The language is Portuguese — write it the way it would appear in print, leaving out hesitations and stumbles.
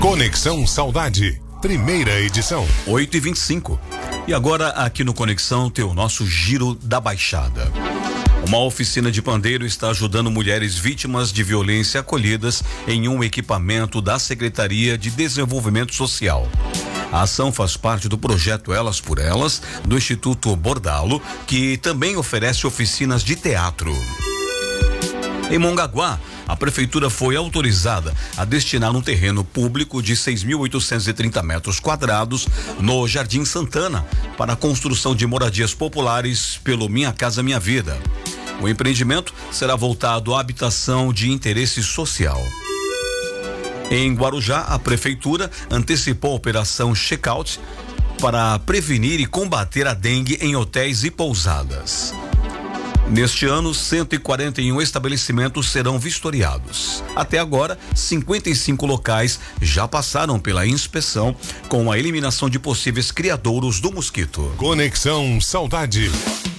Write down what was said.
Conexão Saudade, primeira edição. 8h25. E agora aqui no Conexão tem o nosso Giro da Baixada. Uma oficina de pandeiro está ajudando mulheres vítimas de violência acolhidas em um equipamento da Secretaria de Desenvolvimento Social. A ação faz parte do projeto Elas por Elas, do Instituto Bordalo, que também oferece oficinas de teatro. Em Mongaguá, a prefeitura foi autorizada a destinar um terreno público de 6.830 metros quadrados no Jardim Santana para a construção de moradias populares pelo Minha Casa Minha Vida. O empreendimento será voltado à habitação de interesse social. Em Guarujá, a prefeitura antecipou a operação Checkout para prevenir e combater a dengue em hotéis e pousadas. Neste ano, 141 estabelecimentos serão vistoriados. Até agora, 55 locais já passaram pela inspeção com a eliminação de possíveis criadouros do mosquito. Conexão Saudade.